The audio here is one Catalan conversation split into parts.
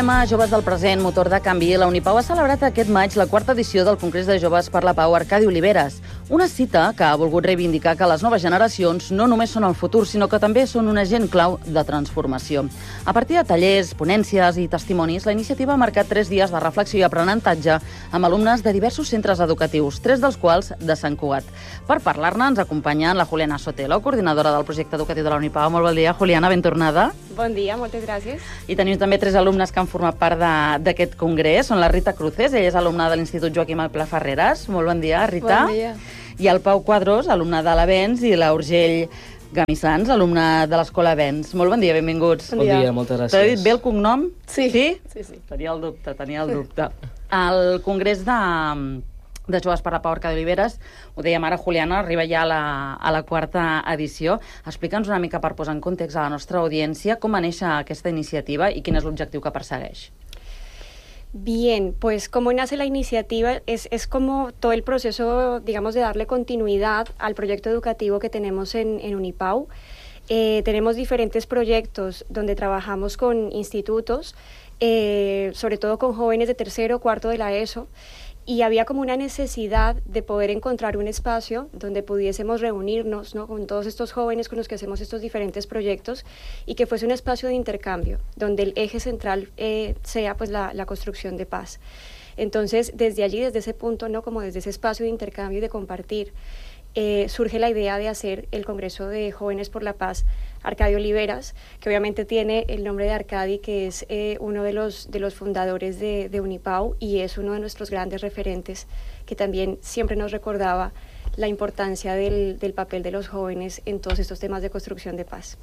Joves del present, motor de canvi. La Unipau ha celebrat aquest maig la quarta edició del Congrés de Joves per la Pau Arcadi Oliveres. Una cita que ha volgut reivindicar que les noves generacions no només són el futur, sinó que també són un agent clau de transformació. A partir de tallers, ponències i testimonis, la iniciativa ha marcat 3 dies de reflexió i aprenentatge amb alumnes de diversos centres educatius, 3 dels quals de Sant Cugat. Per parlar-ne ens acompanyen la Juliana Sotelo, coordinadora del projecte educatiu de la Unipau. Molt bon dia, Juliana, ben tornada. Bon dia, moltes gràcies. I tenim també 3 alumnes que han format part d'aquest congrés. Són la Rita Cruces, ella és alumna de l'Institut Joaquim Pla Ferreres. Molt bon dia, Rita. Bon dia. I el Pau Quadros, alumne de l'Avenç, i l'Urgell Gamissans, alumne de l'Escola Avenç. Molt bon dia, benvinguts. Bon dia, moltes gràcies. T'ha dit bé el cognom? Sí. Sí? Sí. Tenia el dubte. El congrés de Joves per la Pau Arcadi Oliveres, ho dèiem ara, Juliana, arriba ja a la quarta edició. Explica'ns una mica, per posar en context a la nostra audiència, com va néixer aquesta iniciativa i quin és l'objectiu que persegueix. Bien, pues cómo nace la iniciativa es como todo el proceso, digamos, de darle continuidad al proyecto educativo que tenemos en Unipau. Tenemos diferentes proyectos donde trabajamos con institutos, sobre todo con jóvenes de tercero o cuarto de la ESO, y había como una necesidad de poder encontrar un espacio donde pudiésemos reunirnos, ¿no?, con todos estos jóvenes con los que hacemos estos diferentes proyectos, y que fuese un espacio de intercambio, donde el eje central sea pues la construcción de paz. Entonces, desde allí, desde ese punto, ¿no?, como desde ese espacio de intercambio y de compartir, surge la idea de hacer el Congreso de Jóvenes por la Paz Arcadi Oliveres, que obviamente tiene el nombre de Arcadi, que es uno de los fundadores de Unipau y es uno de nuestros grandes referentes, que también siempre nos recordaba la importància del paper de los jóvenes en tots estos temes de construcció de paz.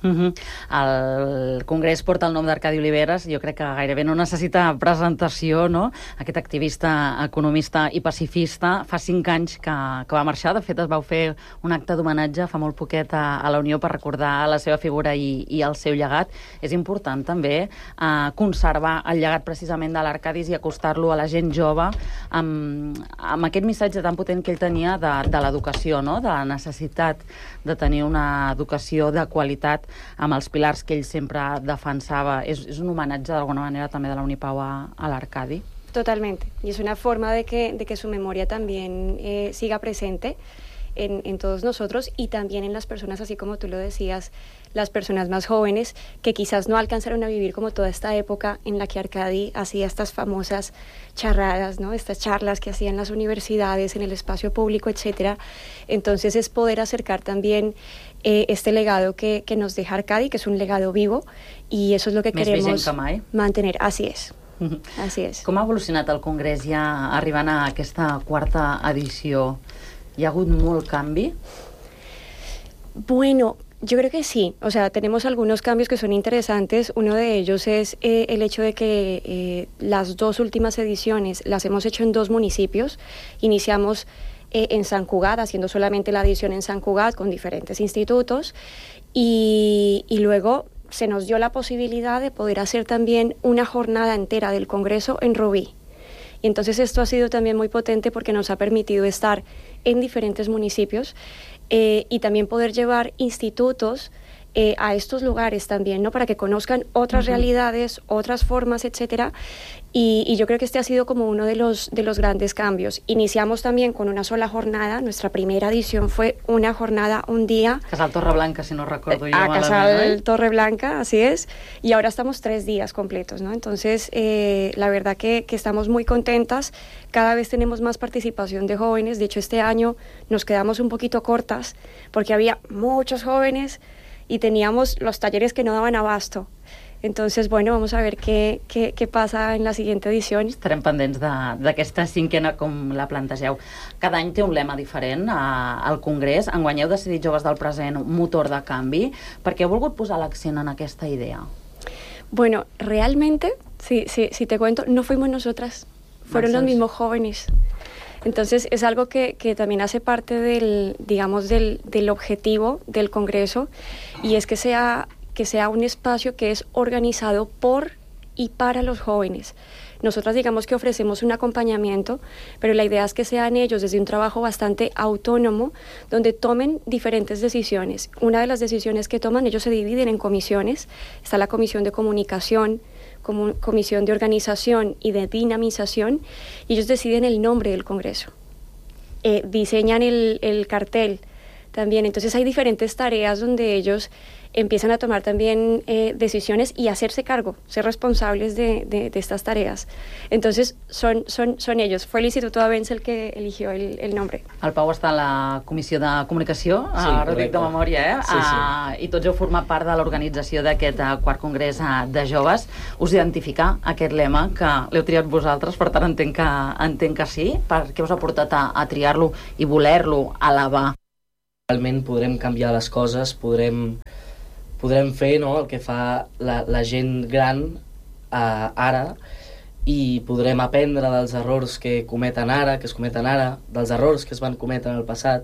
El congrés porta el nom d'Arcadi Oliveres, jo crec que gairebé no necessita presentació, no? Aquest activista, economista i pacifista, fa 5 anys que va marxar. De fet, es vau fer un acte d'homenatge fa molt poquet a la Unió per recordar la seva figura i el seu llegat. És important també conservar el llegat precisament de l'Arcadi i acostar-lo a la gent jove amb aquest missatge tan potent que ell tenia de l'educació, no?, de la necessitat de tenir una educació de qualitat amb els pilars que ell sempre defensava. És un homenatge d'alguna manera també de la Unipau a l'Arcadi. Totalmente, y es una forma de que su memoria también siga presente en todos nosotros y también en las personas, así como tú lo decías, las personas más jóvenes que quizás no alcanzaron a vivir como toda esta época en la que Arcadi hacía estas famosas charradas, ¿no?, estas charlas que hacía en las universidades, en el espacio público, etcétera. Entonces es poder acercar también este legado que nos deja Arcadi, que es un legado vivo, y eso es lo que queremos mantener. Así es. Así es. Com ha evolucionat el Congrés ja arribant a aquesta quarta edició? ¿Y ha hagut molt canvi? Bueno, yo creo que sí. O sea, tenemos algunos cambios que son interesantes. Uno de ellos es el hecho de que las 2 últimas ediciones las hemos hecho en 2 municipios. Iniciamos en Sant Cugat, haciendo solamente la edición en Sant Cugat con diferentes institutos. Y luego se nos dio la posibilidad de poder hacer también una jornada entera del Congreso en Rubí. Y entonces esto ha sido también muy potente porque nos ha permitido estar en diferentes municipios y también poder llevar institutos a estos lugares también, ¿no?, para que conozcan otras realidades, otras formas, etcétera. Y yo creo que este ha sido como uno de los grandes cambios. Iniciamos también con una sola jornada. Nuestra primera edición fue una jornada, un día. Casal Torreblanca, si no recuerdo yo. Casal Torreblanca, así es. Y ahora estamos 3 días completos, ¿no? Entonces, la verdad que estamos muy contentas. Cada vez tenemos más participación de jóvenes. De hecho, este año nos quedamos un poquito cortas porque había muchos jóvenes y teníamos los talleres que no daban abasto. Entonces, bueno, vamos a ver qué pasa en la siguiente edición. Estarem pendents d'aquesta 5a, com la plantegeu. Cada any té un lema diferent al Congrés. Enguany heu decidit Joves del Present, motor de canvi. Per què heu volgut posar l'accent en aquesta idea? Bueno, realmente, si te cuento, no fuimos nosotras, fueron los mismos jóvenes. Entonces es algo que también hace parte del objetivo del Congreso, y es que sea un espacio que es organizado por y para los jóvenes. Nosotras digamos que ofrecemos un acompañamiento, pero la idea es que sean ellos desde un trabajo bastante autónomo, donde tomen diferentes decisiones. Una de las decisiones que toman, ellos se dividen en comisiones. Está la comisión de comunicación, comisión de organización y de dinamización, y ellos deciden el nombre del Congreso, diseñan el cartel también. Entonces hay diferentes tareas donde ellos empiezan a tomar también decisiones y hacerse cargo, ser responsables de estas tareas. Entonces son ellos. Fue el Instituto Avenç el que eligió el nombre. El Pau està a la Comissió de Comunicació, ara ho dic de memòria, Sí. I tots heu format part de l'organització d'aquest quart congrés de joves. Us identificar aquest lema, que l'heu triat vosaltres, per tant entenc que sí. Per què us ha portat a triar-lo i voler-lo elevar? Realment podrem canviar les coses, podrem fer, no, el que fa la gent gran ara, i podrem aprendre dels errors que es cometen ara, dels errors que es van cometre en el passat.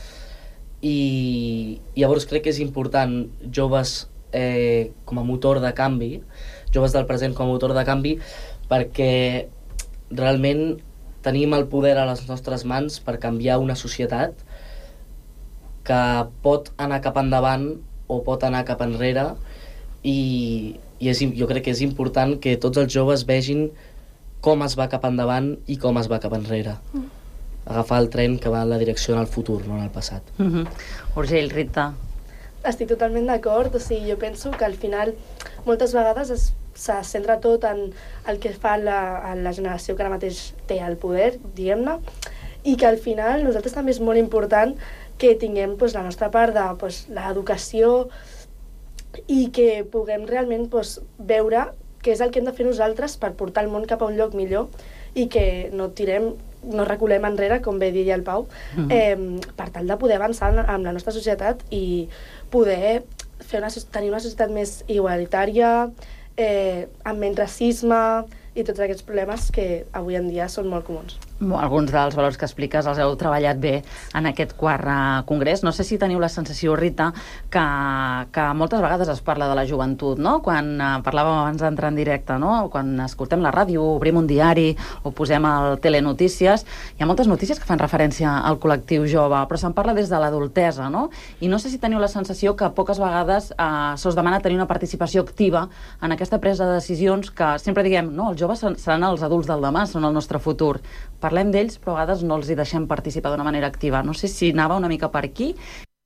I llavors crec que és important joves com a motor de canvi, joves del present com a motor de canvi, perquè realment tenim el poder a les nostres mans per canviar una societat que pot anar cap endavant o pot anar cap enrere, i jo crec que és important que tots els joves vegin com es va cap endavant i com es va cap enrere. Agafar el tren que va en la direcció en el futur, no en el passat. Urgell, Rita. Estic totalment d'acord, o sigui, jo penso que al final moltes vegades se centra tot en el que fa la generació que ara mateix té el poder, diguem-ne, i que al final nosaltres també és molt important que tinguem la nostra part de l'educació i que puguem realment veure què és el que hem de fer nosaltres per portar el món cap a un lloc millor i que no reculem enrere, com bé deia el Pau, per tal de poder avançar amb la nostra societat i poder tenir una societat més igualitària, amb menys racisme i tots aquests problemes que avui en dia són molt comuns. Alguns dels valors que expliques els heu treballat bé en aquest quart congrés. No sé si teniu la sensació, Rita, que moltes vegades es parla de la joventut, no? Quan parlàvem abans d'entrar en directe, no? Quan escoltem la ràdio, obrim un diari o posem el telenotícies, hi ha moltes notícies que fan referència al col·lectiu jove, però se'n parla des de l'adultesa, no? I no sé si teniu la sensació que poques vegades se us demana tenir una participació activa en aquesta presa de decisions, que sempre diguem, no, els joves seran els adults del demà, són el nostre futur. Parlem d'ells, però a vegades no els hi deixem participar d'una manera activa. No sé si anava una mica per aquí.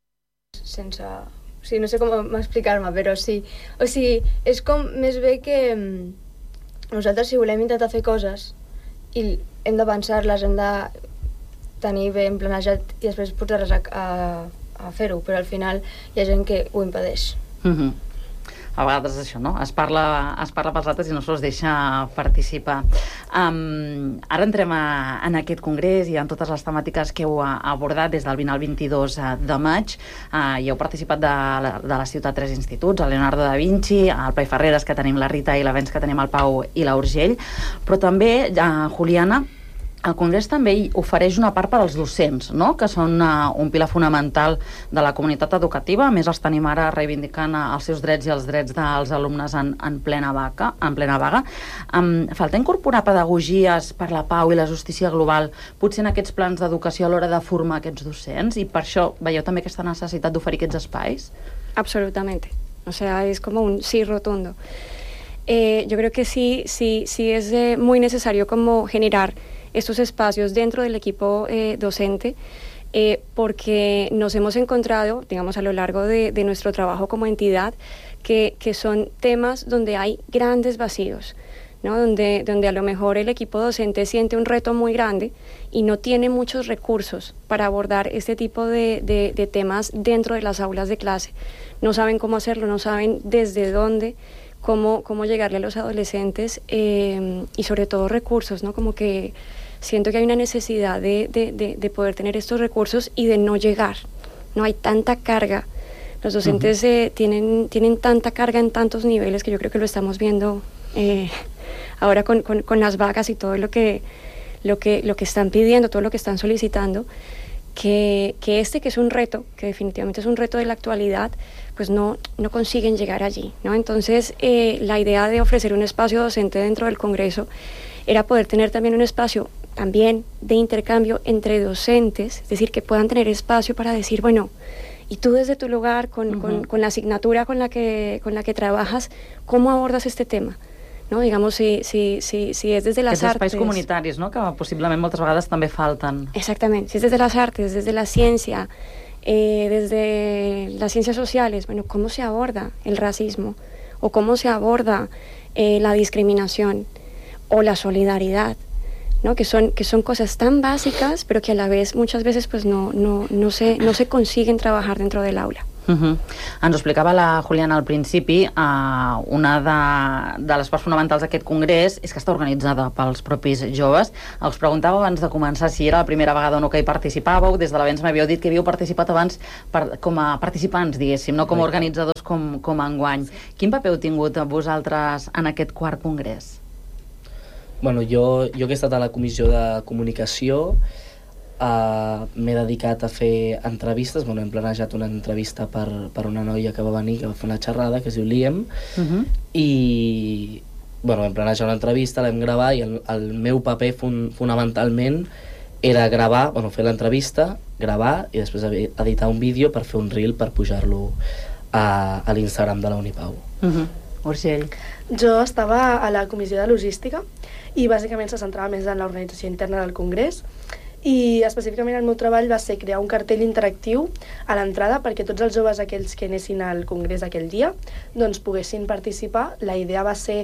Sí, no sé com explicar-me, però sí. O sigui, és com més bé que nosaltres, si volem intentar fer coses i hem de pensar-les, hem de tenir ben planejat i després posar-les a fer-ho, però al final hi ha gent que ho impedeix. A vegades això, no? Es parla pels altres i no se'ls deixa participar. Ara entrem en aquest congrés i en totes les temàtiques que heu abordat des del 20 al 22 de maig. I heu participat de la ciutat 3 instituts, el Leonardo da Vinci, el Pai Ferreres, que tenim la Rita, i l'Avenç, que tenim el Pau i la Urgell. Però també, Juliana, el Congrés també ofereix una part per als docents, no? Que són un pilar fonamental de la comunitat educativa. A més, els tenim ara reivindicant els seus drets i els drets dels alumnes en plena vaga. Falta incorporar pedagogies per la pau i la justícia global, potser en aquests plans d'educació a l'hora de formar aquests docents, i per això veieu també aquesta necessitat d'oferir aquests espais? Absolutamente. O sea, es como un sí rotundo. Yo creo que sí es muy necesario como generar estos espacios dentro del equipo docente, porque nos hemos encontrado, digamos, a lo largo de nuestro trabajo como entidad, que son temas donde hay grandes vacíos, ¿no? Donde a lo mejor el equipo docente siente un reto muy grande y no tiene muchos recursos para abordar este tipo de temas dentro de las aulas de clase. No saben cómo hacerlo, no saben desde dónde, cómo llegarle a los adolescentes, y sobre todo recursos, ¿no? Como que siento que hay una necesidad de poder tener estos recursos y de no llegar. No hay tanta carga. Los docentes tienen tanta carga en tantos niveles, que yo creo que lo estamos viendo ahora con las vagas y todo lo que están pidiendo, todo lo que están solicitando, que es un reto, que definitivamente es un reto de la actualidad, pues no consiguen llegar allí, ¿no? Entonces, la idea de ofrecer un espacio docente dentro del Congreso era poder tener también un espacio también de intercambio entre docentes, es decir, que puedan tener espacio para decir, bueno, y tú desde tu lugar, con la asignatura con la que trabajas, ¿cómo abordas este tema? ¿no? Digamos, si es desde las artes... espais comunitaris, no?, que possiblement moltes vegades també falten. Exactament, si es desde las artes, desde la ciencia, desde las ciencias sociales, bueno, ¿cómo se aborda el racismo? ¿O cómo se aborda la discriminación o la solidaridad? ¿No? Que son cosas tan básicas, pero que a la vez muchas veces pues no se consiguen trabajar dentro del aula. Ens ho explicava la Juliana al principi, una de les parts fonamentals d'aquest congrés és que està organitzada pels propis joves. Us preguntava abans de començar si era la primera vegada o no que hi participàveu. Des de l'Avens m'havíeu dit que havíeu participat abans com a participants, diguéssim, no com a organitzadors com enguany. Quin paper heu tingut vosaltres en aquest quart congrés? Bueno, jo que he estat a la comissió de comunicació, m'he dedicat a fer entrevistes. Bueno, hem planejat una entrevista per una noia que va venir, que va fer una xerrada, que es diu Liam, i bueno, vam planejar una entrevista, l'hem gravat, i el meu paper fonamentalment era gravar, bueno, fer l'entrevista, gravar i després editar un vídeo per fer un reel per pujar-lo a l'Instagram de la Unipau. Urgell. Jo estava a la comissió de logística i bàsicament se centrava més en l'organització interna del congrés, i específicament el meu treball va ser crear un cartell interactiu a l'entrada perquè tots els joves aquells que anessin al congrés aquell dia doncs poguessin participar. La idea va ser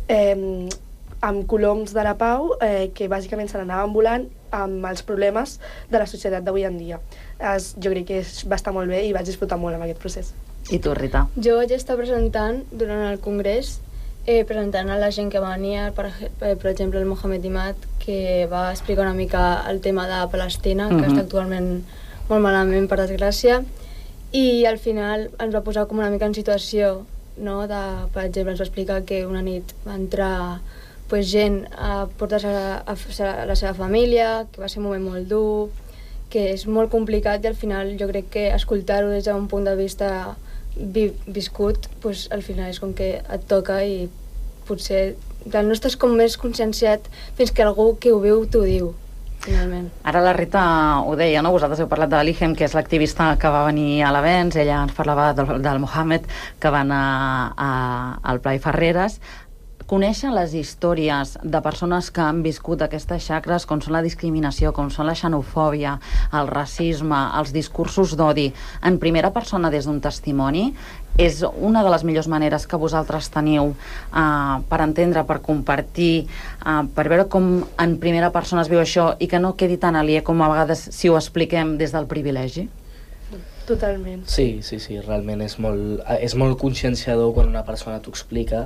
amb coloms de la pau que bàsicament se n'anaven volant amb els problemes de la societat d'avui en dia. Jo crec que va estar molt bé i vaig disfrutar molt amb aquest procés. I tu, Rita? Jo vaig estar presentant durant el congrés, presentant a la gent que venia, per exemple el Mohamed Imad, que va explicar una mica el tema de Palestina, que està actualment molt malament, per desgràcia, i al final ens va posar com una mica en situació, no? Per exemple, ens va explicar que una nit va entrar gent a portar-se a la seva família, que va ser un moment molt dur, que és molt complicat, i al final jo crec que escoltar-ho des d'un punt de vista viscut, al final és com que et toca i potser no estàs com més conscienciat fins que algú que ho viu t'ho diu, finalment. Ara la Rita ho deia, no? Vosaltres heu parlat de l'Ihem, que és l'activista que va venir a l'Avens. Ella ens parlava del Mohamed, que va anar al Pla i Ferreres. Coneixen les històries de persones que han viscut aquestes xacres, com són la discriminació, com són la xenofòbia, el racisme, els discursos d'odi, en primera persona des d'un testimoni? És una de les millors maneres que vosaltres teniu per entendre, per compartir, per veure com en primera persona es viu això i que no quedi tan aliè com a vegades si ho expliquem des del privilegi? Totalment. Sí, realment és molt conscienciador quan una persona t'ho explica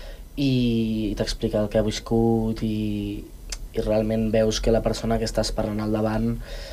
i t'explica el que ha viscut i realment veus que la persona que estàs parlant al davant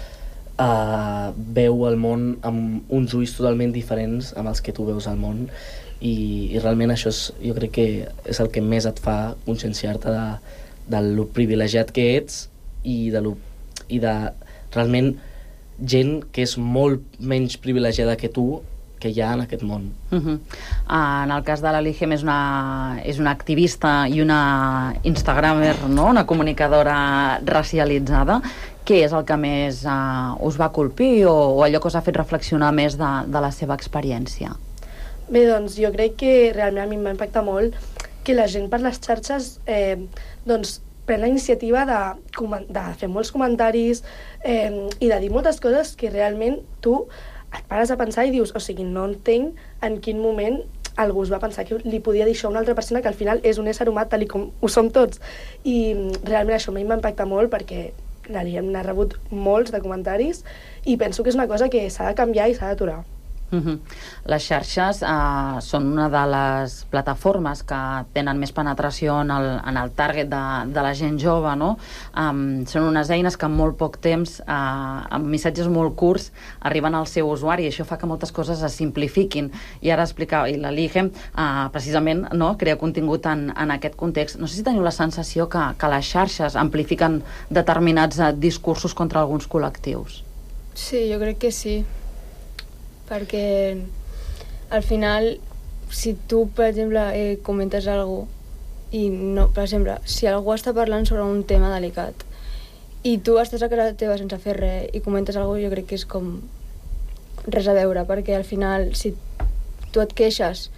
veu el món amb uns ulls totalment diferents amb els que tu veus al món, i realment això jo crec que és el que més et fa conscienciar-te de lo privilegiat que ets i de realment gent que és molt menys privilegiada que tu que hi ha en aquest món. En el cas de l'Alihem és una activista i una instagramer, no? Una comunicadora racialitzada. Què és el que més us va colpir o allò que us ha fet reflexionar més de la seva experiència? Bé, doncs jo crec que realment a mi m'ha impactat molt que la gent per les xarxes pren la iniciativa de fer molts comentaris i de dir moltes coses que realment tu et pares a pensar i dius, o sigui, no entenc en quin moment algú es va pensar que li podia dir això a una altra persona que al final és un ésser humà tal com ho som tots. I realment això a mi m'ha impactat molt perquè n'ha rebut molts de comentaris i penso que és una cosa que s'ha de canviar i s'ha d'aturar. Les xarxes són una de les plataformes que tenen més penetració en el target de la gent jove, no? Són unes eines que en molt poc temps, amb missatges molt curts, arriben al seu usuari, i això fa que moltes coses es simplifiquin. I ara explicava, i la Lihem precisament crea contingut en aquest context. No sé si teniu la sensació que les xarxes amplifiquen determinats discursos contra alguns col·lectius. Sí, jo crec que sí. Perquè al final, si tu, per exemple, comentes alguna cosa i no, per exemple, si algú està parlant sobre un tema delicat i tu estàs a casa teva sense fer res i comentes alguna cosa, jo crec que és com res a veure, perquè al final, si tu et queixes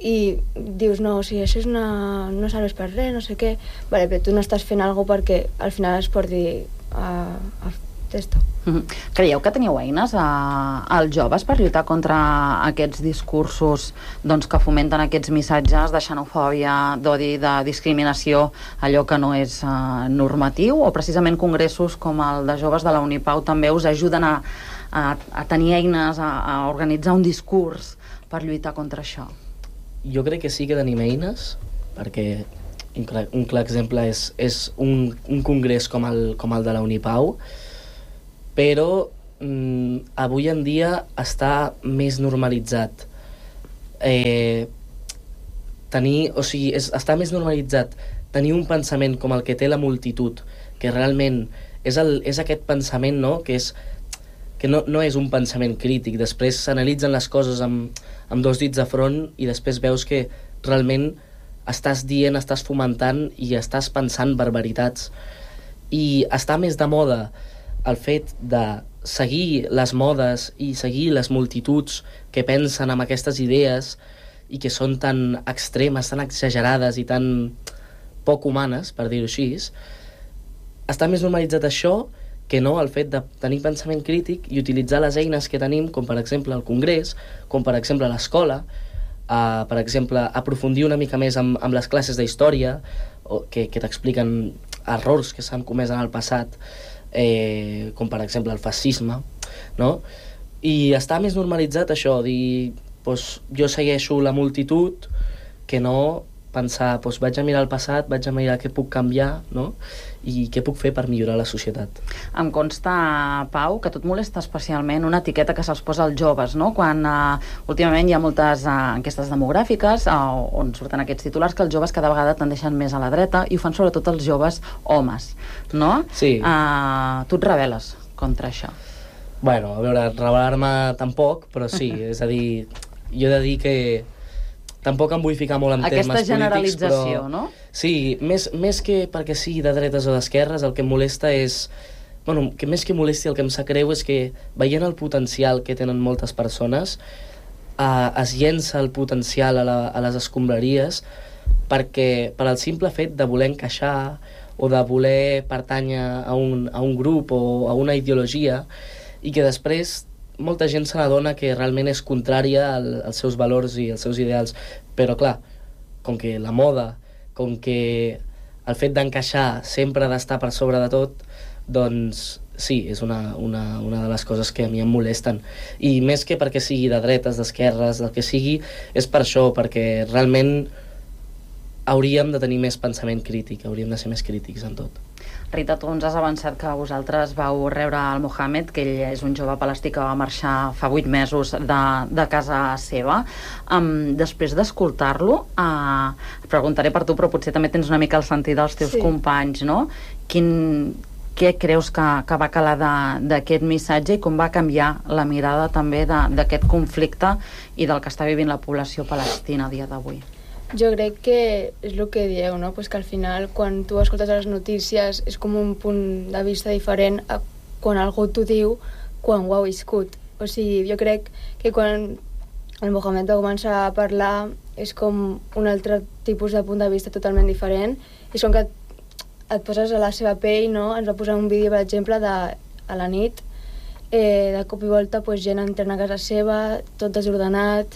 i dius, no, o sigui, això és no serveix per res, no sé què, vale, però tu no estàs fent alguna cosa perquè al final es porti a testo. Creieu que teniu eines als joves per lluitar contra aquests discursos que fomenten aquests missatges de xenofòbia, d'odi, de discriminació, allò que no és normatiu, o precisament congressos com el de joves de la Unipau també us ajuden a tenir eines, a organitzar un discurs per lluitar contra això? Jo crec que sí que tenim eines, perquè un clar exemple és un congrés com el de la Unipau, però avui en dia està més normalitzat. Està més normalitzat tenir un pensament com el que té la multitud, que realment és aquest pensament, no?, que no és un pensament crític. Després s'analitzen les coses amb dos dits de front i després veus que realment estàs dient, estàs fomentant i estàs pensant barbaritats. I està més de moda el fet de seguir les modes i seguir les multituds que pensen en aquestes idees i que són tan extremes, tan exagerades i tan poc humanes, per dir-ho així. Està més normalitzat això que no el fet de tenir pensament crític i utilitzar les eines que tenim, com per exemple el Congrés, com per exemple l'escola, per exemple aprofundir una mica més amb les classes d'història, que t'expliquen errors que s'han comès en el passat, com per exemple el fascisme, no? I està més normalitzat això, dir, jo segueixo la multitud, que no pensar, vaig a mirar el passat, vaig a mirar què puc canviar, no?, i què puc fer per millorar la societat. Em consta, Pau, que a tu et molesta especialment una etiqueta que se'ls posa als joves, no?, quan últimament hi ha moltes enquestes demogràfiques on surten aquests titulars que els joves cada vegada tendeixen més a la dreta i ho fan sobretot els joves homes, no? Sí. Tu et rebel·les contra això? Bueno, a veure, rebel·lar-me tampoc, però sí, és a dir, jo he de dir que tampoc em vull ficar molt en termes polítics, però... Aquesta generalització, no? Sí, més que perquè sigui de dretes o d'esquerres, el que em molesta és... Bueno, que més que molesti, el que em sap greu és que, veient el potencial que tenen moltes persones, es llença el potencial a les escombraries perquè, per al simple fet de voler encaixar o de voler pertànyer a un grup o a una ideologia, i que després molta gent se n'adona que realment és contrària als seus valors i als seus ideals. Però clar, com que la moda, com que el fet d'encaixar sempre ha d'estar per sobre de tot, doncs sí, és una de les coses que a mi em molesten. I més que perquè sigui de dretes, d'esquerres, del que sigui, és per això, perquè realment hauríem de tenir més pensament crític, hauríem de ser més crítics en tot. Rita, tu ens has avançat que vosaltres vau rebre el Mohamed, que ell és un jove palestí que va marxar fa 8 mesos de casa seva. Després d'escoltar-lo, preguntaré per tu, però potser també tens una mica el sentir dels teus companys, no? Què creus que va calar d'aquest missatge i com va canviar la mirada també d'aquest conflicte i del que està vivint la població palestina a dia d'avui? Jo crec que és el que dieu, no? Pues que al final, quan tu escoltes les notícies, és com un punt de vista diferent a quan algú t'ho diu quan ho ha viscut. O sigui, jo crec que quan el Mohamed va començar a parlar és com un altre tipus de punt de vista totalment diferent. És com que et poses a la seva pell, no? Ens va posar un vídeo, per exemple, a la nit, de cop i volta gent entrant a casa seva, tot desordenat,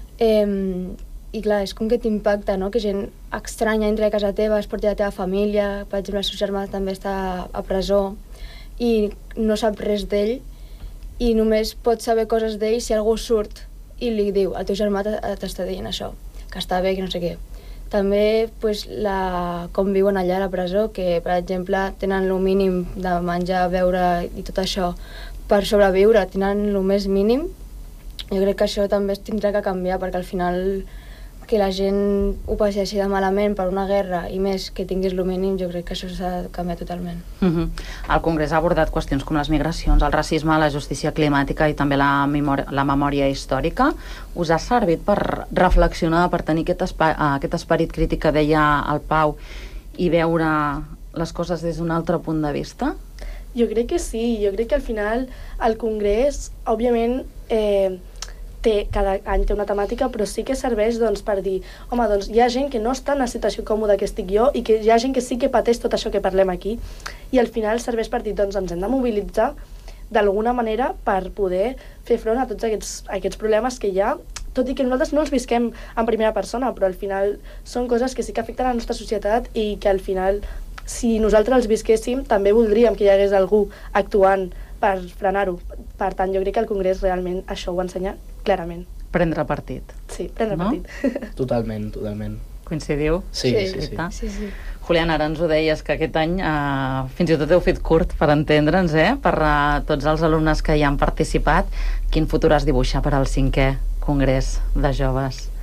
i clar, és com que t'impacta, no?, que gent estranya entra a casa teva, es porti la teva família, per exemple, el seu germà també està a presó i no sap res d'ell i només pots saber coses d'ell si algú surt i li diu, el teu germà t'està dient això, que està bé, que no sé què. També com viuen allà a la presó, que per exemple tenen el mínim de menjar, beure i tot això per sobreviure, tenen el més mínim. Jo crec que això també es tindrà que canviar, perquè al final que la gent ho passi així de malament per una guerra i més que tinguis el mínim, jo crec que això s'ha de canviar totalment. El Congrés ha abordat qüestions com les migracions, el racisme, la justícia climàtica i també la memòria històrica. Us ha servit per reflexionar, per tenir aquest esperit crític que deia el Pau i veure les coses des d'un altre punt de vista? Jo crec que sí, jo crec que al final el Congrés, òbviament, cada any té una temàtica, però sí que serveix doncs, per dir, home, doncs hi ha gent que no està en la situació còmoda que estic jo i que hi ha gent que sí que pateix tot això que parlem aquí, i al final serveix per dir, doncs ens hem de mobilitzar d'alguna manera per poder fer front a tots aquests problemes que hi ha, tot i que nosaltres no els visquem en primera persona, però al final són coses que sí que afecten la nostra societat i que al final, si nosaltres els visquéssim, també voldríem que hi hagués algú actuant per frenar-ho. Per tant, jo crec que el Congrés realment això ho ensenya clarament. Prendre partit. Sí, prendre partit. Totalment, totalment. Coincidiu? Sí. Sí. Julián, ara ens ho deies, que aquest any fins i tot heu fet curt, per entendre'ns, per tots els alumnes que hi han participat. Quin futur has dibuixat per al 5è Congrés de Joves?